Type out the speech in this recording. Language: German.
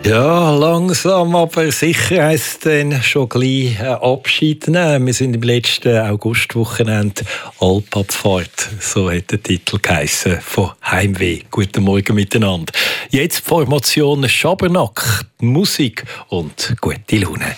Ja, langsam, aber sicher heisst es dann schon gleich Abschied nehmen. Wir sind im letzten Augustwochenende Alpabfahrt. So hat der Titel geheissen von Heimweh. Guten Morgen miteinander. Jetzt Formation Schabernack, Musik und gute Laune.